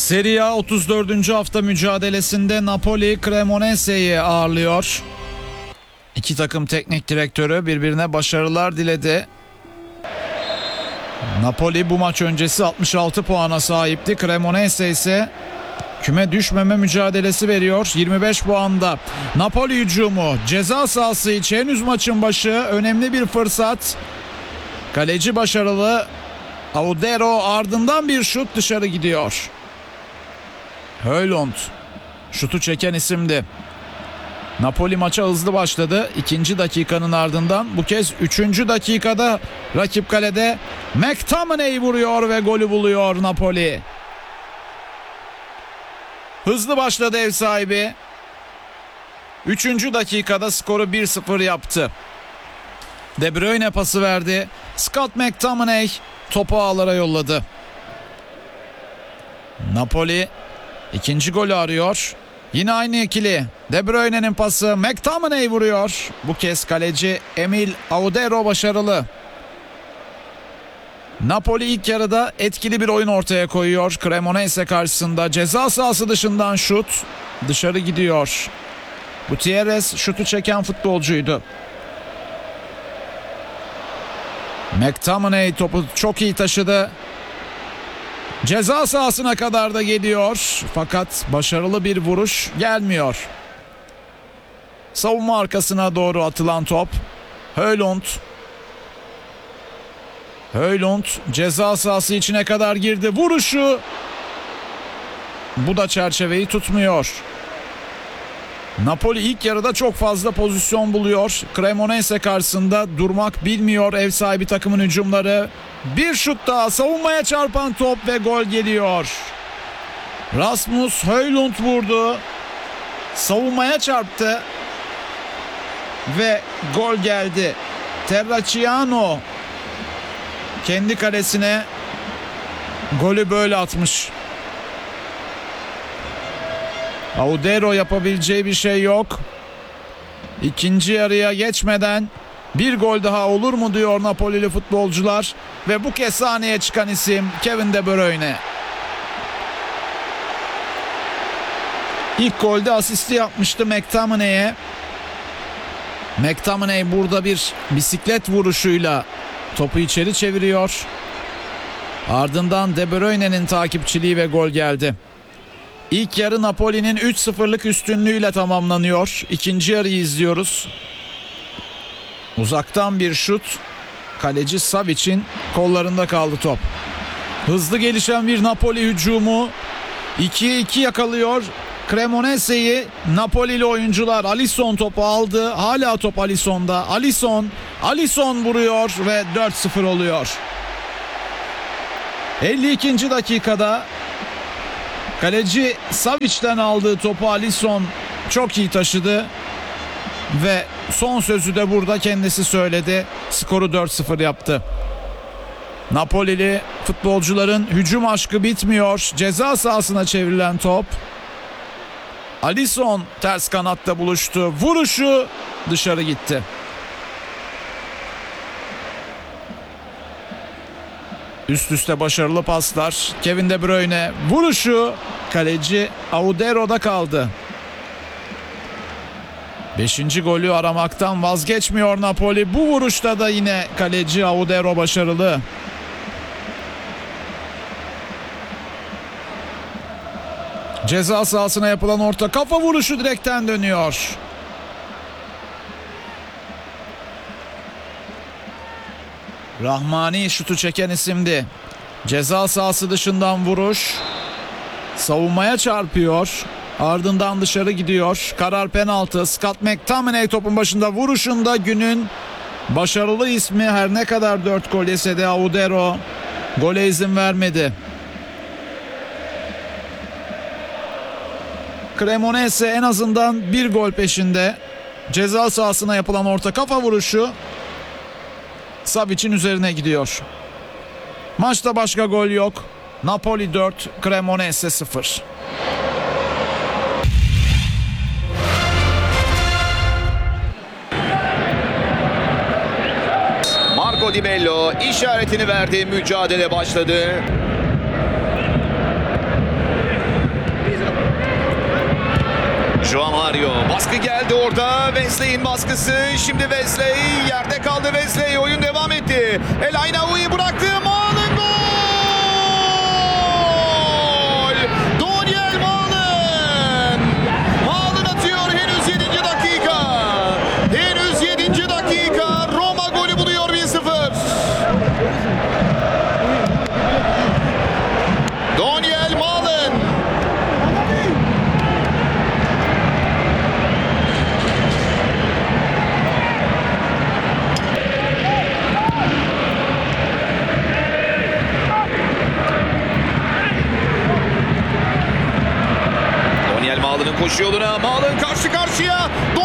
Serie A 34. hafta mücadelesinde Napoli Cremonese'yi ağırlıyor. İki takım teknik direktörü birbirine başarılar diledi. Napoli bu maç öncesi 66 puana sahipti. Cremonese ise küme düşmeme mücadelesi veriyor. 25 puanda. Napoli hücumu ceza sahası içi, henüz maçın başı, önemli bir fırsat. Kaleci başarılı. Audero, ardından bir şut dışarı gidiyor. Højlund şutu çeken isimdi. Napoli maça hızlı başladı. 2. dakikanın ardından bu kez 3. dakikada rakip kalede McTominay vuruyor ve golü buluyor Napoli. Hızlı başladı ev sahibi. 3. dakikada skoru 1-0 yaptı. De Bruyne pası verdi. Scott McTominay topu ağlara yolladı. Napoli ikinci golü arıyor. Yine aynı ikili. De Bruyne'nin pası, McTominay vuruyor. Bu kez kaleci Emil Audero başarılı. Napoli ilk yarıda etkili bir oyun ortaya koyuyor. Cremonese karşısında ceza sahası dışından şut dışarı gidiyor. Gutierrez şutu çeken futbolcuydu. McTominay topu çok iyi taşıdı. Ceza sahasına kadar da geliyor. Fakat başarılı bir vuruş gelmiyor. Savunma arkasına doğru atılan top. Højlund ceza sahası içine kadar girdi. Vuruşu. Bu da çerçeveyi tutmuyor. Napoli ilk yarıda çok fazla pozisyon buluyor. Cremonese karşısında durmak bilmiyor ev sahibi takımın hücumları. Bir şut daha, savunmaya çarpan top ve gol geliyor. Rasmus Højlund vurdu. Savunmaya çarptı. Ve gol geldi. Terracciano kendi kalesine golü böyle atmış. Audero yapabileceği bir şey yok. İkinci yarıya geçmeden bir gol daha olur mu diyor Napolili futbolcular. Ve bu kez sahneye çıkan isim Kevin De Bruyne. İlk golde asisti yapmıştı McTominay'e. McTominay burada bir bisiklet vuruşuyla topu içeri çeviriyor. Ardından De Bruyne'nin takipçiliği ve gol geldi. İlk yarı Napoli'nin 3-0'lık üstünlüğüyle tamamlanıyor. İkinci yarıyı izliyoruz. Uzaktan bir şut. Kaleci Savic'in kollarında kaldı top. Hızlı gelişen bir Napoli hücumu. 2'ye 2 yakalıyor Cremonese'yi Napoli'li oyuncular. Alisson topu aldı. Hala top Alisson'da. Alisson vuruyor ve 4-0 oluyor. 52. dakikada kaleci Savic'ten aldığı topu Alisson çok iyi taşıdı. Ve son sözü de burada kendisi söyledi. Skoru 4-0 yaptı. Napolili futbolcuların hücum aşkı bitmiyor. Ceza sahasına çevrilen top. Alisson ters kanatta buluştu. Vuruşu dışarı gitti. Üst üste başarılı paslar. Kevin De Bruyne vuruşu kaleci Audero'da kaldı. 5. golü aramaktan vazgeçmiyor Napoli. Bu vuruşta da yine kaleci Audero başarılı. Ceza sahasına yapılan orta kafa vuruşu direkten dönüyor. Rahmani şutu çeken isimdi. Ceza sahası dışından vuruş. Savunmaya çarpıyor. Ardından dışarı gidiyor. Karar penaltı. Scott McTominay topun başında, vuruşunda günün başarılı ismi. Her ne kadar 4 gol yese de Audero gole izin vermedi. Cremonese en azından bir gol peşinde. Ceza sahasına yapılan orta kafa vuruşu Savic'in üzerine gidiyor. Maçta başka gol yok. Napoli 4, Cremonese 0. Marco Di Mello işaretini verdi. Mücadele başladı. Joao Mario baskı geldi orada. Wesley'in baskısı. Şimdi Wesley yerde kaldı. Wesley oyun devam etti. El Aynaoui bıraktı. Malen gol! Daniel Malen! Malen atıyor henüz 7. dakika. Henüz 7. dakika. Roma golü buluyor 1-0. Daniel Malen. Daniel Malen'ın koşu yoluna. Malen karşı karşıya.